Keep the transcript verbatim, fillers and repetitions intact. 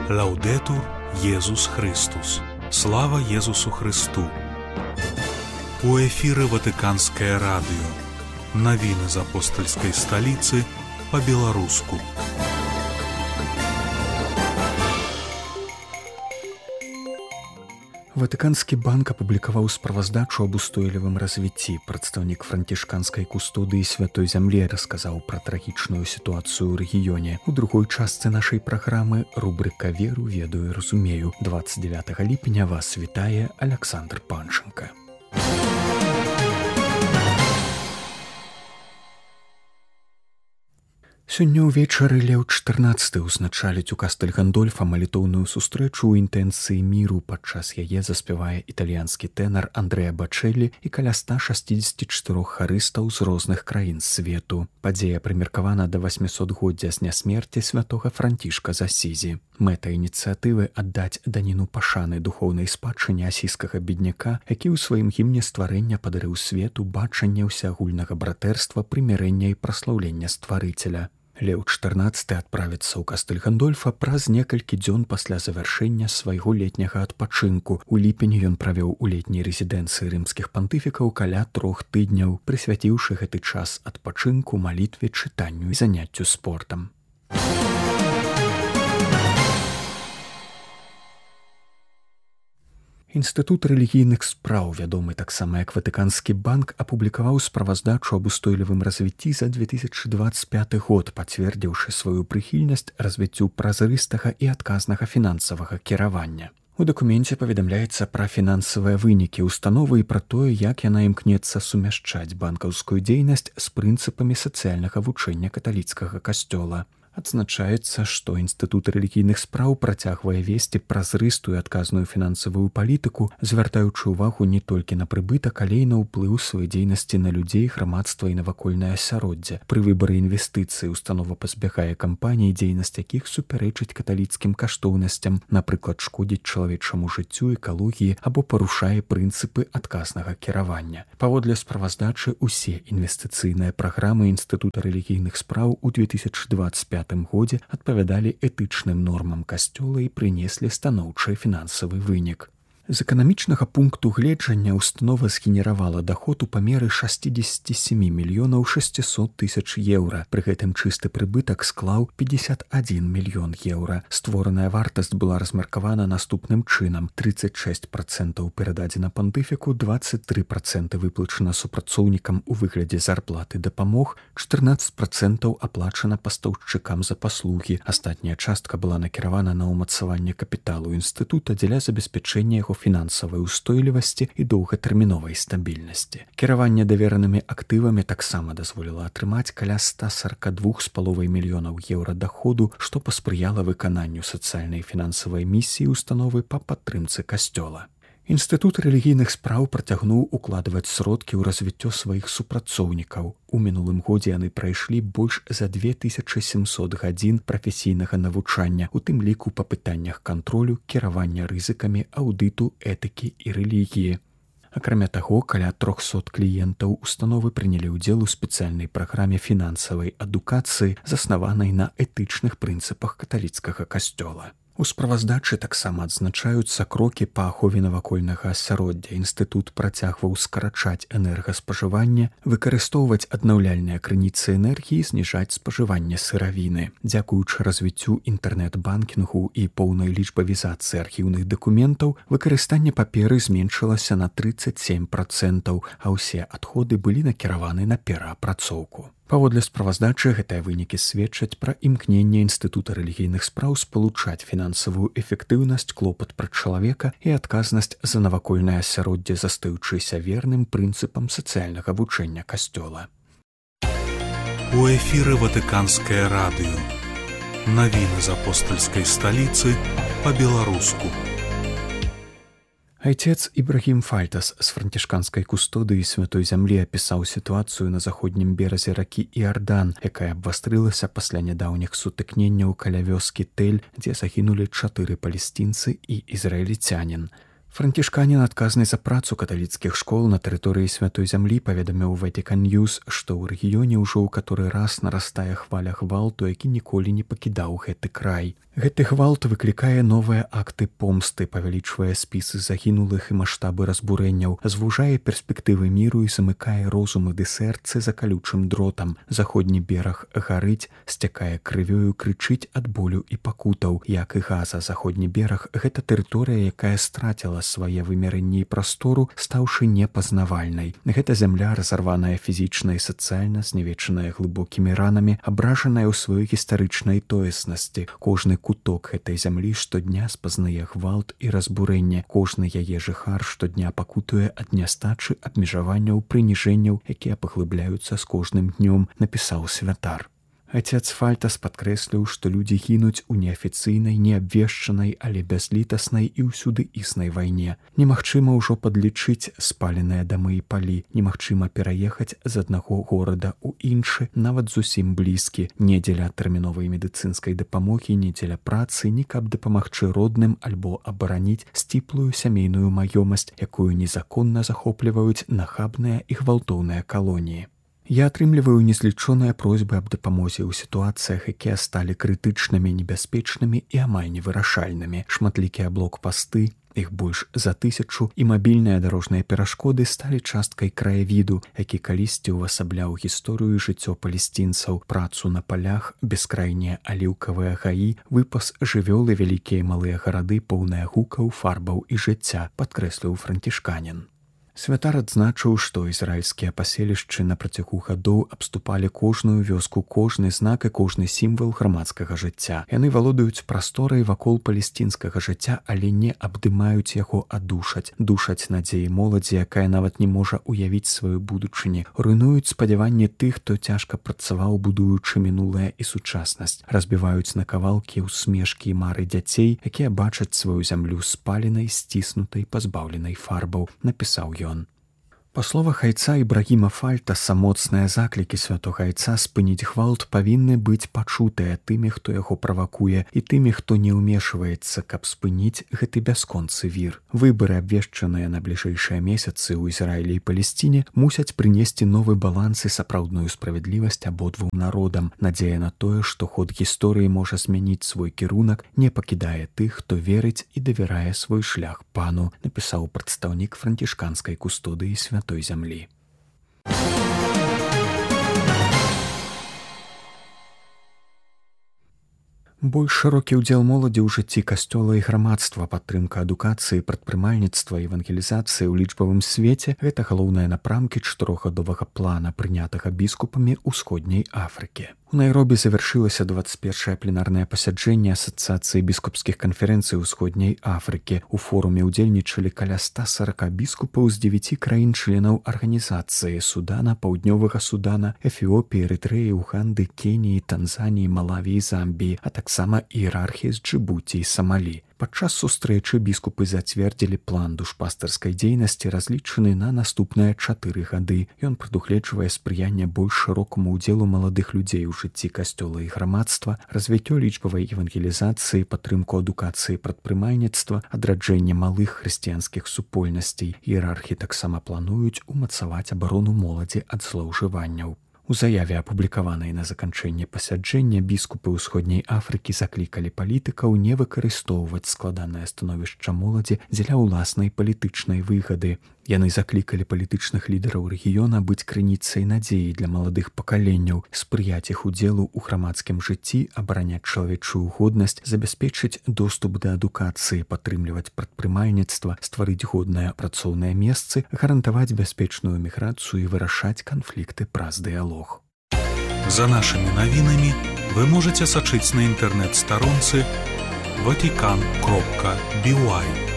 Лаўдэтур Езус Христус. Слава Езусу Христу. У эфіры Ватыканскае радыё. Навіны з апостальскай сталіцы па-беларуску. Ватыканскі банк апублікаваў справаздачу аб устойлівым развіцці. Прадстаўнік францішканскай кустодыі Святой зямлі расказаў пра трагічную сітуацыю ў рэгіёне. У другой частцы нашай праграмы рубрыка «Веру, ведаю, разумею». дваццаць дзевятага ліпеня вас вітае Аляксандр Панченка. Сёння ўвечары Леў чатырнаццаты ўзначаліць у Кастэль Гандольфа малітоўную сустрэчу ў інтэнцыі міру. Падчас яе заспявае італьянскі тэнар Андрэа Бачэлі і каля ста шасцідзесяці чатырох харыстаў з розных краін свету. Падзея прымеркавана да васьмісотгоддзя з дня смерці святога Францішка з Асізі. Мэта ініцыятывы аддаць даніну пашаны духоўнай спадчыне асійскага бедняка, які ў сваім гімне стварэння падарыў свету бачанне ўсеагульнага братэрства, прымірэння і праслаўлення стварыцеля. Леў чатырнаццаты адправіцца ў Кастэль Гандольфа праз некалькі дзён пасля завяршэння свайго летняга адпачынку. У ліпені ён правёў у летняй рэзідэнцыі рымскіх пантыфікаў каля трох тыдняў, прысвяціўшы гэты час адпачынку, малітве, чытанню і заняццю спортам. Інстытут рэлігійных спраў, вядомы таксама як Ватыканскі банк, апублікаваў справаздачу аб устойлівым развіцці за две тысячы дваццаць пяты год, пацвердзіўшы сваю прыхільнасць развіццю празрыстага і адказнага фінансавага кіравання. У дакуменце паведамляецца пра фінансавыя вынікі установы і пра тое, як яна імкнецца сумяшчаць банкаўскую дзейнасць з прынцыпамі сацыяльнага вучэння каталіцкага касцёла. Адзначаецца, што Інстытут рэлігійных спраў працягвае весці празрыстую адказную фінансавую палітыку, звяртаючы ўвагу не толькі на прыбытак, але і на ўплыў сваёй дзейнасці на людзей, грамадства і навакольнае асяроддзе. Пры выбары інвестыцый установа пазбягае кампаній, дзейнасць якіх супярэчыць каталіцкім каштоўнасцям, напрыклад, шкодзіць чалавечаму жыццю, экалогіі або парушае прынцыпы адказнага кіравання. Паводле справаздачы, усе інвестыцыйныя праграмы Інстытута рэлігійных спраў у две тысячы дваццаць пятым годзе адпавядалі этычным нормам касцёла і прынеслі станоўчы фінансавы вынік. З эканамічнага пункту гледжання установа згенеравала даход у памеры шасцідзесят сем мільёнаў шэсцьсот тысяч еўра. Пры гэтым чысты прыбытак склаў пятьдесят один мільён еўра. Створаная вартасць была размеркавана наступным чынам: тридцать шесть процентаў перададзена пантыфіку, двадцать три проценты выплачана супрацоўнікам у выглядзе зарплаты дапамог, чатырнаццаць процентаў аплачана пастаўшчыкам за паслугі. Астатняя частка была накіравана на ўмацаванне капіталу інстытута дзеля забеспячэння яго фінансавай устойлівасці і доўгатэрміновай стабільнасці. Кіраванне даверанымі актывамі таксама дазволіла атрымаць каля ста сорок два з паловай мільёнаў еўра даходу, што паспрыяла выкананню сацыяльнай і фінансавай місіі установы па падтрымцы касцёла. Інстытут рэлігійных спраў працягнуў укладваць сродкі ў развіццё сваіх супрацоўнікаў. У мінулым годзе яны прайшлі больш за две тысячы сямсот гадзін прафесійнага навучання, у тым ліку па пытаннях кантролю, кіравання рызыкамі, аўдыту, этыкі і рэлігіі. Акрамя таго, каля трохсот кліентаў установы прынялі ўдзел у спецыяльнай праграме фінансавай адукацыі, заснаванай на этычных прынцыпах каталіцкага касцёла. У справаздачы таксама адзначаюцца крокі па ахове навакольнага асяроддзя. Інстытут працягваў скарачаць энергаспажыванне, выкарыстоўваць аднаўляльныя крыніцы энергіі, зніжаць спажыванне сыравіны. Дзякуючы развіццю інтэрнэт-банкінгу і поўнай лічбавізацыі архіўных дакументаў, выкарыстанне паперы зменшылася на тридцать семь процентаў, а ўсе адходы былі накіраваны на пераапрацоўку. Паводле справаздачы, гэтыя вынікі сведчаць пра імкненне Інстытута рэлігійных спраў спалучаць фінансавую эфектыўнасць, клопат пра чалавека і адказнасць за навакольнае асяроддзе, застаючыся верным прынцыпам сацыяльнага вучэння касцёла. У эфіры Ватыканскае радыё. Навіны з апостальскай сталіцы па-беларуску. Айцец Ібрагім Фальтас з францішканскай кустодыі Святой зямлі апісаў сітуацыю на заходнім беразе ракі Іардан, якая абвастрылася пасля нядаўніх сутыкненняў каля вёскі Тель, дзе загінулі чатыры палестынцы і ізраільцянін. Францішканін, адказны за працу каталіцкіх школ на тэрыторыі святой зямлі, паведаміў Vatican News, што ў рэгіёне ўжо ў каторы раз нарастае хваля гвалту, які ніколі не пакідаў гэты край. Гэты гвалт выклікае новыя акты помсты, павялічвае спісы загінулых і маштабы разбурэнняў, звужае перспектывы міру і замыкае розумы ды сэрцы за калючым дротам. Заходні бераг гарыць, сцякае крывёю, крычыць ад болю і пакутаў. Як і Газа, заходні бераг – гэта тэрыторыя, якая страціла свае вымярэнні і прастору, стаўшы непазнавальнай. Гэта зямля, разарваная фізічна і сацыяльна, знявечаная глыбокімі ранамі, абражаная ў сваёй гістарычнай тоеснасці. Кожны куток гэтай зямлі штодня спазнае гвалт і разбурэнне. Кожны яе жыхар штодня пакутуе ад нястачы, абмежаванняў, прыніжэнняў, якія паглыбляюцца з кожным днём, напісаў святар. Отец Фальтас падкрэсліў, што людзі гінуць у неафіцыйнай, неабвешчанай, але бязлітаснай і ўсюды існай вайне. Немагчыма ўжо падлічыць спаленыя дамы і палі, немагчыма пераехаць з аднаго горада ў іншы, нават зусім блізкі, не дзеля тэрміновай медыцынскай дапамогі, не дзеля працы, ні каб дапамагчы родным альбо абараніць сціплую сямейную маёмасць, якую незаконна захопліваюць нахабныя і гвалтоўныя калоніі. Я атрымліваю незлічоныя просьбы аб дапамозе ў сітуацыях, якія сталі крытычнымі, небяспечнымі і амаль невырашальнымі. Шматлікія блокпасты, іх больш за тысячу, і мабільныя дарожныя перашкоды сталі часткай краявіду, які калісьці ўвасабляў гісторыю і жыццё палесцінцаў, працу на палях, бескрайнія аліўкавыя гаі, выпас жывёл і вялікія малыя гарады, поўныя гукаў, фарбаў і жыцця, падкрэсліў францішканін. Святар адзначыў, што ізраільскія паселішчы на працягу гадоў абступалі кожную вёску, кожны знак і кожны сімвал грамадскага жыцця. Яны валодаюць прасторай вакол палесцінскага жыцця, але не абдымаюць яго, а душаць. Душаць надзеі моладзі, якая нават не можа ўявіць сваю будучыню. Руйнуюць спадзяванні тых, хто цяжка працаваў, будуючы мінулае і сучаснасць. Разбіваюць на кавалкі ўсмешкі і мары дзяцей, якія бачаць сваю зямлю спаленай, сціснутай, пазбаўленай фарбаў, напісаў ён. Па словах айца Ібрагіма Фальтаса, моцныя заклікі святога айца спыніць гвалт павінны быць пачутыя тымі, хто яго правакуе, і тымі, хто не ўмешваецца, каб спыніць гэты бясконцы вір. Выбары, абвешчаныя на бліжэйшыя месяцы ў Ізраілі і Палесціне, мусяць прынесці новы баланс і сапраўдную справядлівасць абодвум народам. Надзея на тое, што ход гісторыі можа змяніць свой кірунак, не пакідае тых, хто верыць і давярае свой шлях пану, напісаў прадстаўнік францішканскай кустодыі святога той зямлі. Больш шырокі ўдзел моладзі ў жыцці касцёла і грамадства, падтрымка адукацыі, прадпрымальніцтва і евангелізацыі ў лічбавым свеце – гэта галоўныя напрамкі чатырохгадовага плана, прынятага біскупамі ўсходняй Афрыкі. У Найробі завяршылася дваццаць першае пленарнае пасяджэнне Асацыяцыі біскупскіх канферэнцый ўсходняй Афрыкі. У форуме ўдзельнічалі каля ста сорока біскупаў з дзевяці краін-членаў арганізацыі – Судана, Паўднёвага Судана, Эфіопіі, Эрытрэі, Уганды, Кеніі, Танзаніі, Малаві і Замбіі, а таксама іерархіі з Джыбуці і Самалі. Падчас сустрэчы біскупы зацвердзілі план душпастарскай дзейнасці, разлічаны на наступныя чатыры гады. Ён прадугледжвае спрыянне больш шырокаму ўдзелу маладых людзей у жыцці касцёла і грамадства, развіццё лічбавай евангелізацыі, падтрымку адукацыі, прадпрымальніцтва, адраджэнне малых хрысціянскіх супольнасцей. Іерархі таксама плануюць умацаваць абарону моладзі ад злоўжыванняў. У заяве, апублікаванай на заканчэнне пасяджэння, біскупы ўсходняй Афрыкі заклікалі палітыкаў не выкарыстоўваць складанае становішча моладзі дзеля ўласнай палітычнай выгады. Яны заклікалі палітычных лідараў рэгіёна быць крыніцай надзеі для маладых пакаленняў, спрыяць іх удзелу ў грамадскім жыцці, абараняць чалавечую годнасць, забяспечыць доступ да адукацыі, падтрымліваць прадпрымальніцтва, стварыць годныя працоўныя месцы, гарантаваць бяспечную міграцыю і вырашаць канфлікты праз дыялог. За нашымі навінамі вы можаце сачыць на інтэрнэт-старонцы ватикан кропка би уай.